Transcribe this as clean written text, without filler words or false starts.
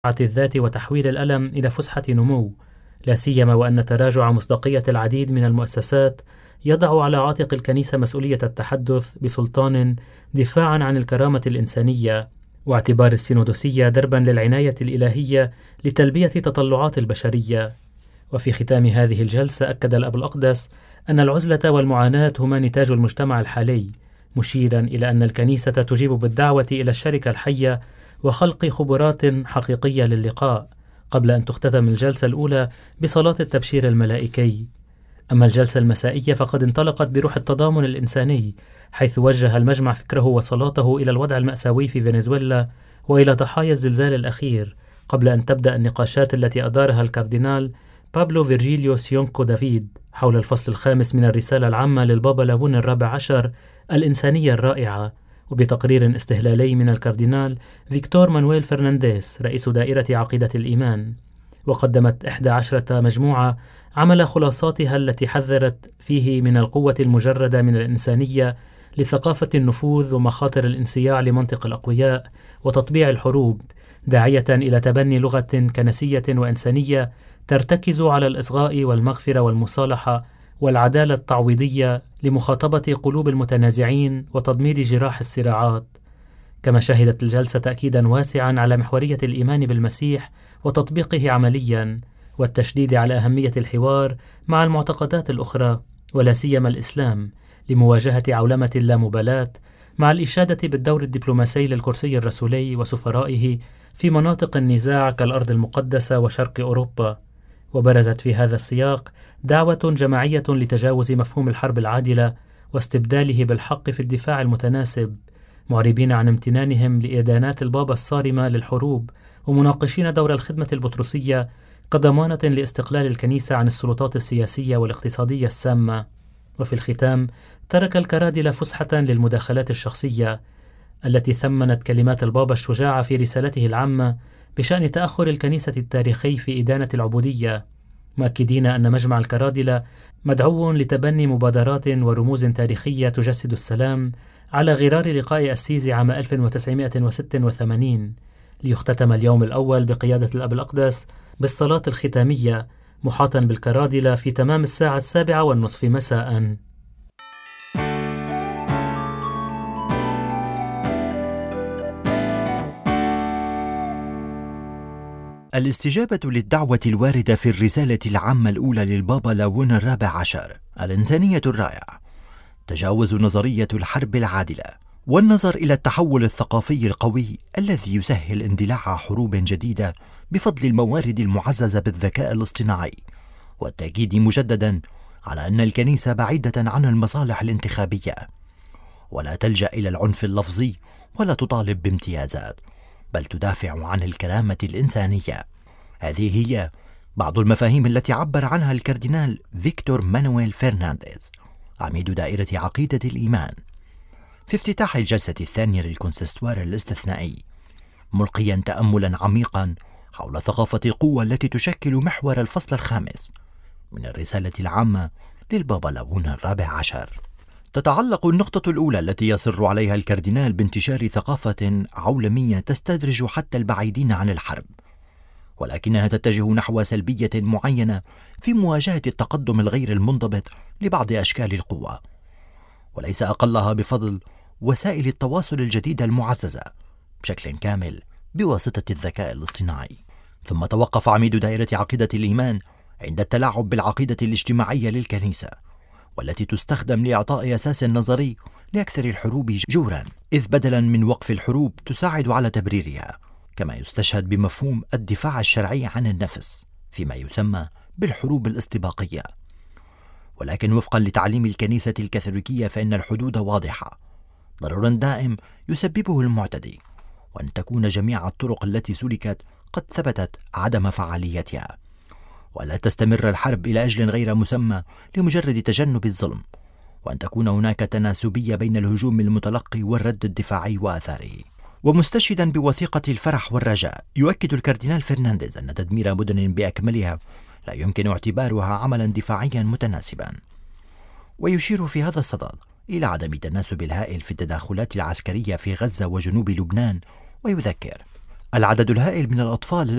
الذات وتحويل الألم إلى فسحة نمو، لا سيما وأن تراجع مصداقية العديد من المؤسسات يضع على عاتق الكنيسة مسؤولية التحدث بسلطان دفاعا عن الكرامة الإنسانية، واعتبار السينودوسية دربا للعناية الإلهية لتلبية تطلعات البشرية. وفي ختام هذه الجلسة أكد الأب الأقدس أن العزلة والمعاناة هما نتاج المجتمع الحالي، مشيرا إلى أن الكنيسة تجيب بالدعوة إلى الشركة الحية وخلق خبرات حقيقية للقاء، قبل أن تختتم الجلسة الأولى بصلاة التبشير الملائكي. أما الجلسة المسائية فقد انطلقت بروح التضامن الإنساني، حيث وجه المجمع فكره وصلاته إلى الوضع المأساوي في فنزويلا وإلى ضحايا الزلزال الأخير، قبل أن تبدأ النقاشات التي أدارها الكاردينال بابلو فيرجيليو سيونكو دافيد حول الفصل الخامس من الرسالة العامة للبابا لاون الرابع عشر الإنسانية الرائعة، وبتقرير استهلالي من الكاردينال فيكتور مانويل فرنانديز رئيس دائرة عقيدة الإيمان. وقدمت 11 مجموعة عمل خلاصاتها التي حذرت فيه من القوة المجردة من الإنسانية لثقافة النفوذ ومخاطر الانصياع لمنطق الأقوياء وتطبيع الحروب، داعية إلى تبني لغة كنسية وإنسانية ترتكز على الإصغاء والمغفرة والمصالحة والعدالة التعويضية لمخاطبة قلوب المتنازعين وتضميد جراح الصراعات. كما شهدت الجلسة تأكيدا واسعا على محورية الإيمان بالمسيح وتطبيقه عمليا، والتشديد على أهمية الحوار مع المعتقدات الأخرى ولا سيما الإسلام لمواجهة عولمة اللامبالاة، مع الإشادة بالدور الدبلوماسي للكرسي الرسولي وسفرائه في مناطق النزاع كالأرض المقدسة وشرق أوروبا. وبرزت في هذا السياق دعوة جماعية لتجاوز مفهوم الحرب العادلة واستبداله بالحق في الدفاع المتناسب، معربين عن امتنانهم لإدانات البابا الصارمة للحروب ومناقشين دور الخدمة البطرسية كضمانة لاستقلال الكنيسة عن السلطات السياسية والاقتصادية السامة. وفي الختام ترك الكرادلة فسحة للمداخلات الشخصية التي ثمنت كلمات البابا الشجاعة في رسالته العامة بشأن تأخر الكنيسة التاريخي في إدانة العبودية، مؤكدين أن مجمع الكرادلة مدعو لتبني مبادرات ورموز تاريخية تجسد السلام على غرار لقاء أسيزي عام 1986، ليختتم اليوم الأول بقيادة الأب الأقدس بالصلاة الختامية محاطا بالكرادلة في تمام 7:30 مساء. الاستجابة للدعوة الواردة في الرسالة العامة الأولى للبابا لاون الرابع عشر، الإنسانية الرائعة، تجاوز نظرية الحرب العادلة، والنظر إلى التحول الثقافي القوي الذي يسهل اندلاع حروب جديدة بفضل الموارد المعززة بالذكاء الاصطناعي، والتأكيد مجددا على أن الكنيسة بعيدة عن المصالح الانتخابية، ولا تلجأ إلى العنف اللفظي ولا تطالب بامتيازات، بل تدافع عن الكرامة الإنسانية. هذه هي بعض المفاهيم التي عبر عنها الكاردينال فيكتور مانويل فرنانديز عميد دائرة عقيدة الإيمان في افتتاح الجلسة الثانية للكونسستوار الاستثنائي، ملقيا تأملا عميقا حول ثقافة القوة التي تشكل محور الفصل الخامس من الرسالة العامة للبابا لاون الرابع عشر. تتعلق النقطة الأولى التي يصر عليها الكاردينال بانتشار ثقافة عولمية تستدرج حتى البعيدين عن الحرب، ولكنها تتجه نحو سلبية معينة في مواجهة التقدم الغير المنضبط لبعض أشكال القوة، وليس أقلها بفضل وسائل التواصل الجديدة المعززة بشكل كامل بواسطة الذكاء الاصطناعي. ثم توقف عميد دائرة عقيدة الإيمان عند التلاعب بالعقيدة الاجتماعية للكنيسة، والتي تستخدم لإعطاء أساس نظري لأكثر الحروب جورا، إذ بدلا من وقف الحروب تساعد على تبريرها، كما يستشهد بمفهوم الدفاع الشرعي عن النفس فيما يسمى بالحروب الاستباقية. ولكن وفقا لتعليم الكنيسة الكاثوليكية فإن الحدود واضحة، ضرر دائم يسببه المعتدي، وأن تكون جميع الطرق التي سلكت قد ثبتت عدم فعاليتها، ولا تستمر الحرب إلى أجل غير مسمى لمجرد تجنب الظلم، وأن تكون هناك تناسبية بين الهجوم المتلقي والرد الدفاعي وآثاره. ومستشهدا بوثيقة الفرح والرجاء، يؤكد الكاردينال فرنانديز أن تدمير مدن بأكملها لا يمكن اعتبارها عملا دفاعيا متناسبا، ويشير في هذا الصدد إلى عدم تناسب الهائل في التدخلات العسكرية في غزة وجنوب لبنان، ويذكر العدد الهائل من الأطفال